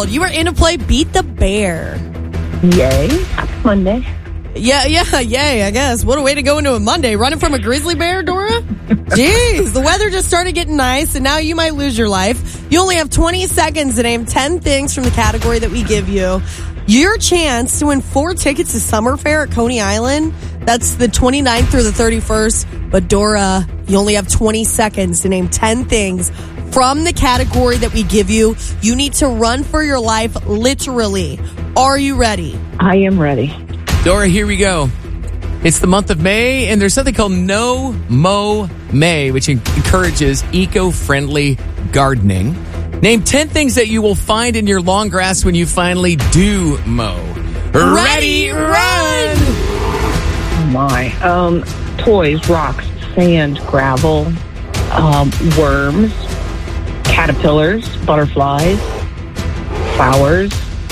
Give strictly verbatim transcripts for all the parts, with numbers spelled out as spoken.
world. You are in to play Beat the Bear. Yay. Happy Monday. Yeah, yeah, yay, I guess. What a way to go into a Monday. Running from a grizzly bear, Dora? Jeez, the weather just started getting nice, and now you might lose your life. You only have twenty seconds to name ten things from the category that we give you. Your chance to win four tickets to Summer Fair at Coney Island. That's the twenty-ninth through the thirty-first. But Dora, you only have twenty seconds to name ten things from the category that we give you. You need to run for your life, literally. Are you ready? I am ready. Dora, here we go. It's the month of May, and there's something called No Mow May, which encourages eco-friendly gardening. Name ten things that you will find in your lawn grass when you finally do mow. Ready, run! Oh my. Um, toys, rocks, sand, gravel, um, worms, caterpillars, butterflies, flowers,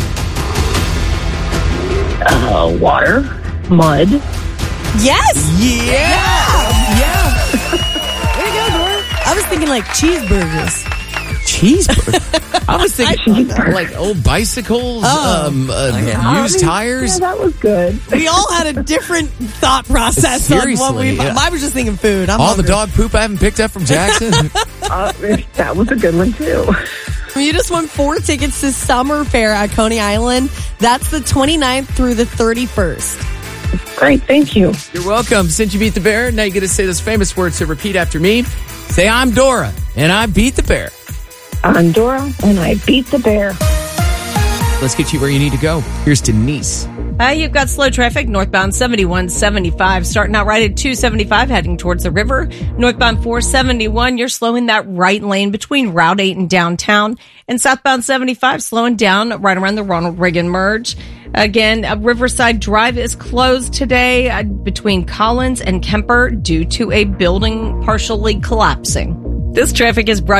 uh, water, mud. Yes! Yeah! Yeah! Way to go, Dora. I was thinking like cheeseburgers. Cheeseburger. I was thinking like old bicycles, Oh, um, uh, okay. used tires. Yeah, that was good. We all had a different thought process on what we... Seriously, yeah. I was just thinking food. I'm All the hungry. dog poop I haven't picked up from Jackson. Uh, that was a good one, too. You just won four tickets to Summer Fair at Coney Island. That's the twenty-ninth through the thirty-first. Great, thank you. You're welcome. Since you beat the bear, now you get to say those famous words to repeat after me. Say, I'm Dora, and I beat the bear. I'm Dora, and I beat the bear. Let's get you where you need to go. Here's Denise. Uh, you've got slow traffic northbound seventy-one seventy-five, starting out right at two seventy-five, heading towards the river. Northbound four seventy-one, you're slowing that right lane between Route eight and downtown. And southbound seventy-five, slowing down right around the Ronald Reagan merge. Again, uh, Riverside Drive is closed today uh, between Collins and Kemper due to a building partially collapsing. This traffic is brought